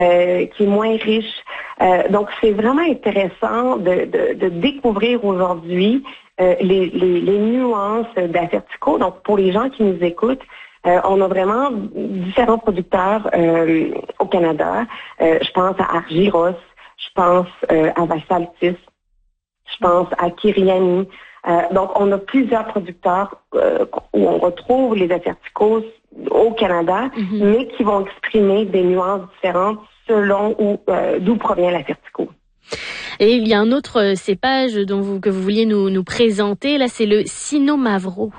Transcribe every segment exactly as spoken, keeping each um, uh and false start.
euh, qui est moins riche. Euh, donc, c'est vraiment intéressant de, de, de découvrir aujourd'hui euh, les, les, les nuances d'Acertico. Donc, pour les gens qui nous écoutent, euh, on a vraiment différents producteurs euh, au Canada. Euh, je pense à Argyros, je pense euh, à Vasaltis, je pense à Kiriani. Euh, donc, on a plusieurs producteurs euh, où on retrouve les Acerticos au Canada, mm-hmm. mais qui vont exprimer des nuances différentes selon où, euh, d'où provient l'Acertico. Et il y a un autre cépage dont vous, que vous vouliez nous, nous présenter, là, c'est le Cynomavro.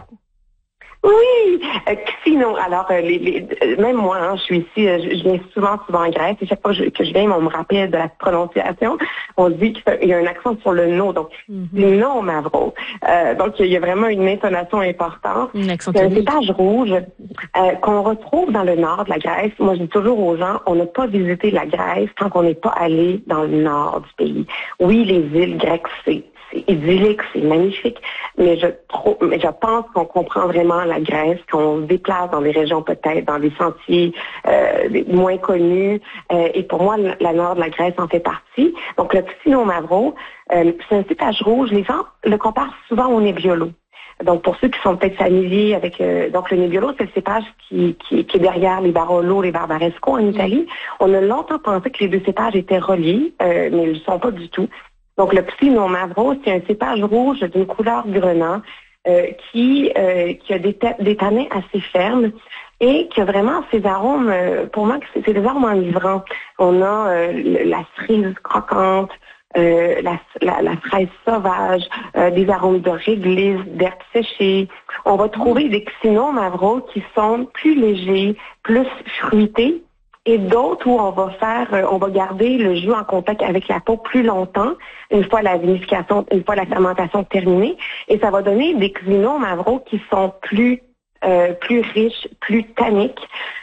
Oui, euh, Xino. Alors, euh, les, les, euh, même moi, hein, je suis ici, euh, je, je viens souvent, souvent en Grèce, et chaque fois que je, que je viens, on me rappelle de la prononciation. On dit qu'il y a un accent sur le no, donc mm-hmm. Cynomavro. Euh, donc, il y a vraiment une intonation importante. C'est un cépage rouge euh, qu'on retrouve dans le nord de la Grèce. Moi, je dis toujours aux gens, on n'a pas visité la Grèce tant qu'on n'est pas allé dans le nord du pays. Oui, les îles grecques, c'est c'est idyllique, c'est magnifique, mais je, trop, mais je pense qu'on comprend vraiment la Grèce quand on se déplace dans des régions peut-être, dans des sentiers euh, moins connus. Euh, et pour moi, la, la nord de la Grèce en fait partie. Donc, le Cynomavro, euh, c'est un cépage rouge. Les gens le comparent souvent au Nebbiolo. Donc, pour ceux qui sont peut-être familiers avec... Euh, donc, le Nebbiolo, c'est le cépage qui, qui, qui est derrière les Barolo, les Barbaresco en Italie. On a longtemps pensé que les deux cépages étaient reliés, euh, mais ils ne sont pas du tout. Donc, le Cynomavro, c'est un cépage rouge d'une couleur grenat euh, qui, euh, qui a des, des tanins assez fermes et qui a vraiment ces arômes, euh, pour moi, c'est, c'est des arômes enivrants. On a euh, la cerise croquante, euh, la, la, la fraise sauvage, euh, des arômes de réglisse, d'herbes séchées. On va trouver des Cynomavro qui sont plus légers, plus fruités. Et d'autres où on va faire, euh, on va garder le jus en contact avec la peau plus longtemps, une fois la vinification, une fois la fermentation terminée, et ça va donner des Cynomavro qui sont plus euh, plus riches, plus tanniques.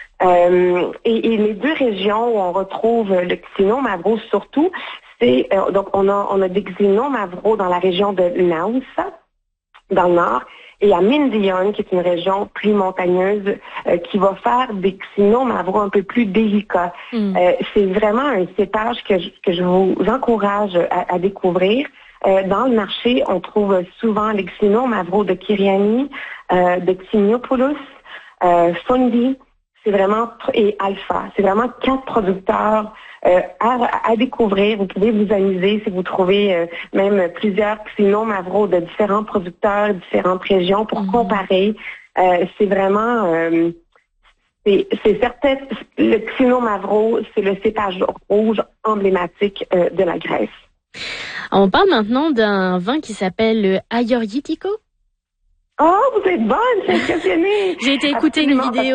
Euh, et, et les deux régions où on retrouve le Cynomavro surtout, c'est euh, donc on a on a des Cynomavro dans la région de Naoussa, dans le nord. Et à Mindion, qui est une région plus montagneuse, euh, qui va faire des Cynomavro un peu plus délicats. Mm. Euh, c'est vraiment un cépage que je, que je vous encourage à, à découvrir. Euh, dans le marché, on trouve souvent les Cynomavro de Kiriani, euh, de Xeniopoulos, euh, Fundi, c'est vraiment, et Alpha. C'est vraiment quatre producteurs euh, à, à découvrir. Vous pouvez vous amuser si vous trouvez euh, même plusieurs Cynomavro de différents producteurs, différentes régions pour mm-hmm. comparer. Euh, c'est vraiment, euh, c'est, c'est certain, le Cynomavro, c'est le cépage rouge emblématique euh, de la Grèce. On parle maintenant d'un vin qui s'appelle le Ayorgitiko. Oh, vous êtes bonne, je suis impressionnée. J'ai été écouter une vidéo.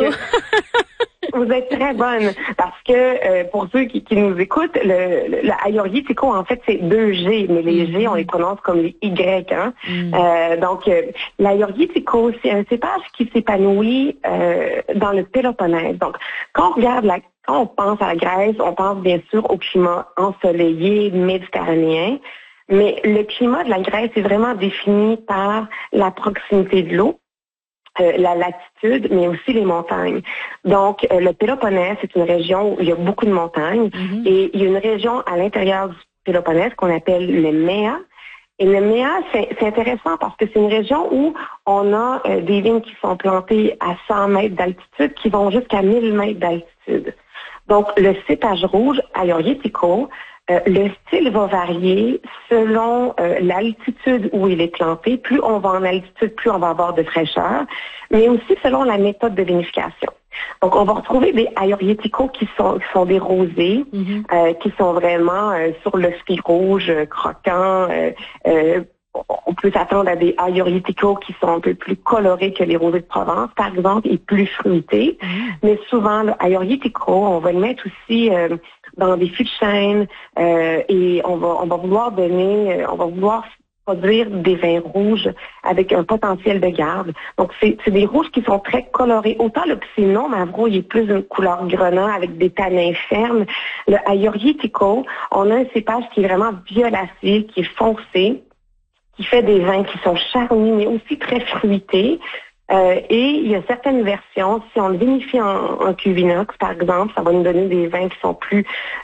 Vous êtes très bonne parce que euh, pour ceux qui, qui nous écoutent, le, le, le Ayorgitiko, en fait, c'est deux G, mais les G, on les prononce comme les Y. Hein? Mm. Euh, donc, euh, l'Ayorgitiko, c'est un cépage qui s'épanouit euh, dans le Péloponnèse. Donc, quand on regarde la, quand on pense à la Grèce, on pense bien sûr au climat ensoleillé, méditerranéen. Mais le climat de la Grèce est vraiment défini par la proximité de l'eau, euh, la latitude, mais aussi les montagnes. Donc, euh, le Péloponnèse, c'est une région où il y a beaucoup de montagnes. Mm-hmm. Et il y a une région à l'intérieur du Péloponnèse qu'on appelle le Méa. Et le Méa, c'est, c'est intéressant parce que c'est une région où on a euh, des vignes qui sont plantées à cent mètres d'altitude, qui vont jusqu'à mille mètres d'altitude. Donc, le cépage rouge, Ayorgitiko, Euh, le style va varier selon euh, l'altitude où il est planté. Plus on va en altitude, plus on va avoir de fraîcheur, mais aussi selon la méthode de vinification. Donc, on va retrouver des Ayorgitiko qui sont, qui sont des rosés, mm-hmm. euh, qui sont vraiment euh, sur le fruit rouge, euh, croquant. Euh, euh, on peut s'attendre à des Ayorgitiko qui sont un peu plus colorés que les rosés de Provence, par exemple, et plus fruités. Mm. Mais souvent, le Ayorgitiko, on va le mettre aussi euh, dans des fûts de chêne euh, et on va on va vouloir donner, euh, on va vouloir produire des vins rouges avec un potentiel de garde. Donc, c'est, c'est des rouges qui sont très colorés. Autant le Cynomavro, il est plus une couleur grenat avec des tanins fermes. Le Ayorgitiko, on a un cépage qui est vraiment violacé, qui est foncé, qui fait des vins qui sont charnus, mais aussi très fruités. Euh, et il y a certaines versions, si on le vinifie en, en cuvinox, par exemple, ça va nous donner des vins qui sont plus